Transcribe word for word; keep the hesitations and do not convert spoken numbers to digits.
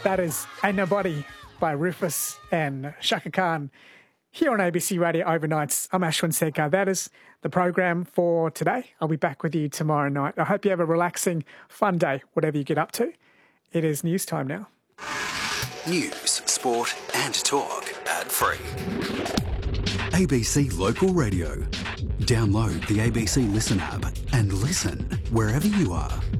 That is Ain't Nobody by Rufus and Shaka Khan here on A B C Radio Overnights. I'm Ashwin Sekar. That is the program for today. I'll be back with you tomorrow night. I hope you have a relaxing, fun day, whatever you get up to. It is news time now. News, sport and talk ad-free. A B C Local Radio. Download the A B C Listen app and listen wherever you are.